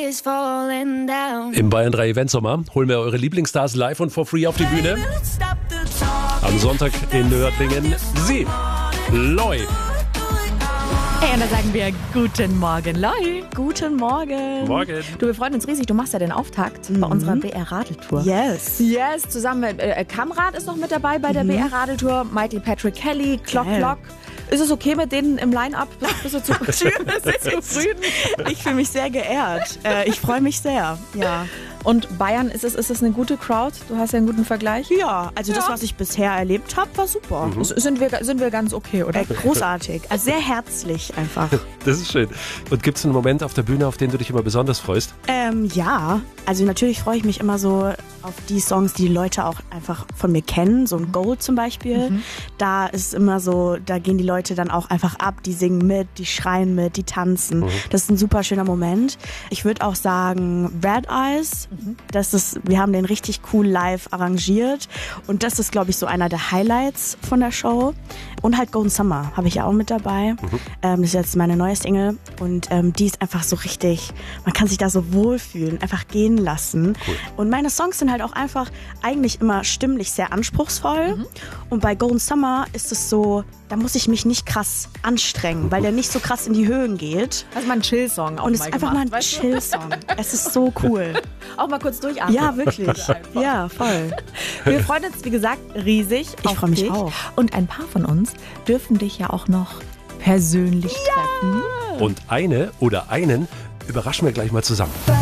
is falling down. Im Bayern 3 Event Sommer holen wir eure Lieblingsstars live und for free auf die Bühne. Am Sonntag in Nördlingen sie, Loi. Hey, und da sagen wir guten Morgen, Loi. Guten Morgen. Morgen. Du, wir freuen uns riesig. Du machst ja den Auftakt bei unserer BR-Radeltour. Yes. Yes, zusammen mit Kamrat ist noch mit dabei bei der BR-Radeltour. Michael Patrick Kelly, Clock. Ist es okay mit denen im Line-Up? Bist du zufrieden? Ich fühle mich sehr geehrt. Ich freue mich sehr. Ja. Und Bayern, ist es eine gute Crowd? Du hast ja einen guten Vergleich. Ja, also das, was ich bisher erlebt habe, war super. Sind wir ganz okay, oder? Großartig. Also sehr herzlich einfach. Das ist schön. Und gibt es einen Moment auf der Bühne, auf den du dich immer besonders freust? Ja, also natürlich freue ich mich immer so auf die Songs, die Leute auch einfach von mir kennen. So ein Gold zum Beispiel. Da ist immer so, da gehen die Leute dann auch einfach ab. Die singen mit, die schreien mit, die tanzen. Das ist ein super schöner Moment. Ich würde auch sagen Red Eyes. Wir haben den richtig cool live arrangiert. Und das ist, glaube ich, so einer der Highlights von der Show. Und halt Golden Summer habe ich ja auch mit dabei. Das ist jetzt meine neue Single. Und die ist einfach so richtig, man kann sich da so wohlfühlen, einfach gehen lassen. Cool. Und meine Songs sind halt auch einfach eigentlich immer stimmlich sehr anspruchsvoll. Und bei Golden Summer ist es so, da muss ich mich nicht krass anstrengen, weil der nicht so krass in die Höhen geht. Das ist mal ein Chill-Song auch Und es mal ist einfach gemacht, mal ein Chill-Song. Es ist so cool. Auch mal kurz durchatmen. Ja, wirklich. Ja, voll. Wir freuen uns, wie gesagt, riesig. Ich freue mich dich. auch. Und ein paar von uns dürfen dich ja auch noch persönlich treffen. Und eine oder einen überraschen wir gleich mal zusammen.